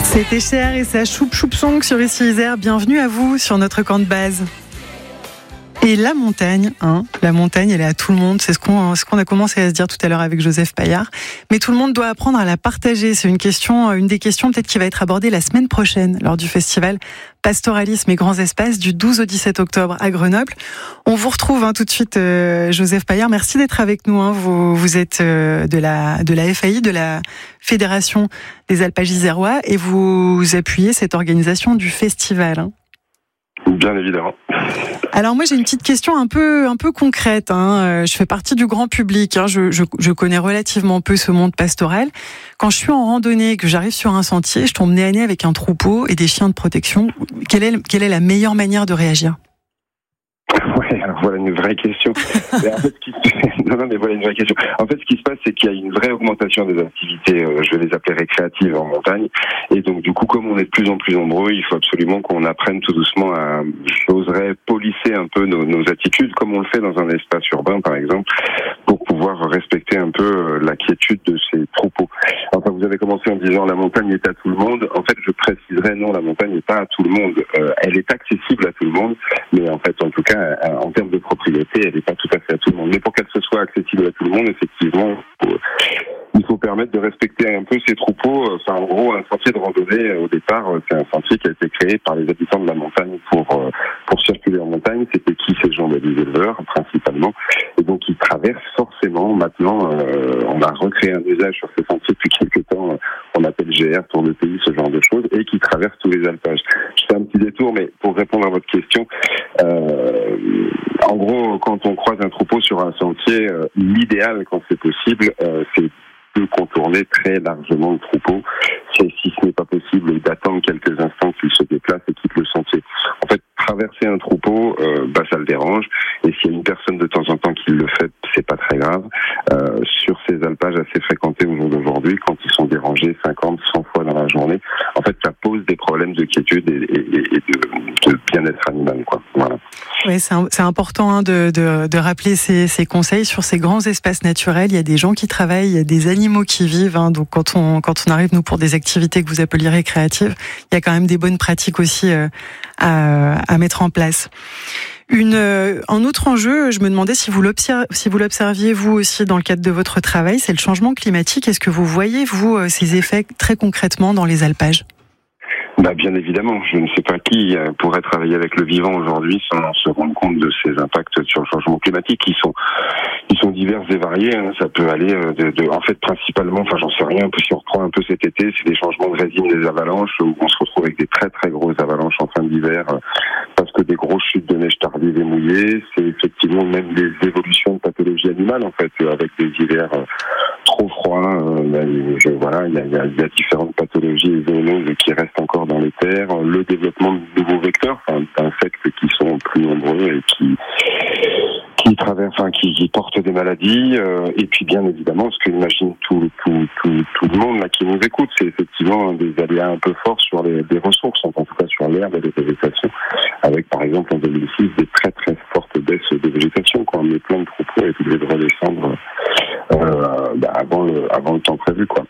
C'était Cher et sa Choup Choup Song sur Ici Isère. Bienvenue à vous sur notre camp de base. Et la montagne, la montagne, elle est à tout le monde. C'est ce qu'on a commencé à se dire tout à l'heure avec Joseph Paillard. Mais tout le monde doit apprendre à la partager. C'est une des questions peut-être qui va être abordée la semaine prochaine lors du festival Pastoralisme et Grands Espaces du 12 au 17 octobre à Grenoble. On vous retrouve tout de suite, Joseph Paillard. Merci d'être avec nous. Vous êtes de la FAI, de la Fédération des Alpages isérois, et vous appuyez cette organisation du festival. Bien évidemment. Alors moi j'ai une petite question un peu concrète. Je fais partie du grand public. Je connais relativement peu ce monde pastoral. Quand je suis en randonnée, que j'arrive sur un sentier, je tombe nez à nez avec un troupeau et des chiens de protection. Quelle est la meilleure manière de réagir ? Ouais, alors voilà une vraie question. Mais en fait, voilà une vraie question. En fait, ce qui se passe, c'est qu'il y a une vraie augmentation des activités, je vais les appeler récréatives en montagne. Et donc, du coup, comme on est de plus en plus nombreux, il faut absolument qu'on apprenne tout doucement à, j'oserais, polisser un peu nos attitudes, comme on le fait dans un espace urbain, par exemple, pour pouvoir respecter un peu la quiétude de ces troupeaux. Enfin, vous avez commencé en disant la montagne est à tout le monde. En fait, je préciserais non, la montagne n'est pas à tout le monde. Elle est accessible à tout le monde, mais en fait, en tout cas, en termes de propriété, elle n'est pas tout à fait à tout le monde. Mais pour qu'elle se soit accessible à tout le monde, effectivement, il faut permettre de respecter un peu ces troupeaux. Enfin, en gros, un sentier de randonnée, au départ, c'est un sentier qui a été créé par les habitants de la montagne pour circuler en montagne. C'était qui? Ces gens? Des éleveurs, principalement. Et donc, ils traversent forcément, maintenant, on a recréé un usage sur ces sentiers depuis quelques temps, on appelle GR, Tour de pays, ce genre de choses, et qui traversent tous les alpages. Je fais un petit détour, mais pour répondre à votre question, en gros, quand on croise un troupeau sur un sentier, l'idéal, quand c'est possible, c'est de contourner très largement le troupeau. Si ce n'est pas possible, d'attendre quelques instants qu'il se déplace et quitte le sentier. En fait, traverser un troupeau, ça le dérange. Et s'il y a une personne de temps en temps qui le fait, c'est pas très grave. Sur ces alpages assez fréquentés au jour d'aujourd'hui, quand ils sont dérangés 50, 100 fois dans la journée, en fait, ça pose des problèmes de quiétude et de bien-être animal, quoi. Voilà. Oui, c'est important de rappeler ces conseils sur ces grands espaces naturels. Il y a des gens qui travaillent, il y a des animaux qui vivent. Donc quand on arrive nous pour des activités que vous appeliez récréatives, il y a quand même des bonnes pratiques aussi à mettre en place. Un autre enjeu, je me demandais si vous l'observiez vous aussi dans le cadre de votre travail, c'est le changement climatique. Est-ce que vous voyez ces effets très concrètement dans les alpages ? Bien évidemment, je ne sais pas qui pourrait travailler avec le vivant aujourd'hui sans se rendre compte de ces impacts sur le changement climatique. Ils sont divers et variés. Ça peut aller en fait principalement, j'en sais rien. Si on reprend un peu cet été, c'est des changements de résine des avalanches où on se retrouve avec des très très grosses avalanches en fin d'hiver parce que des grosses chutes de neige tardives et mouillées. C'est effectivement même des évolutions de pathologies animales en fait avec des hivers trop froids. Il y a différentes pathologies zoonoses qui restent encore dans les terres, le développement de nouveaux vecteurs, d'insectes qui sont plus nombreux et qui portent des maladies, et puis bien évidemment ce que imagine tout le monde là qui nous écoute, c'est effectivement des aléas un peu forts sur les ressources, en tout cas sur l'herbe et les végétations, avec par exemple en 2006 des très très fortes baisses de végétation quand les plants de troupeaux étaient obligés de redescendre avant le temps prévu, quoi.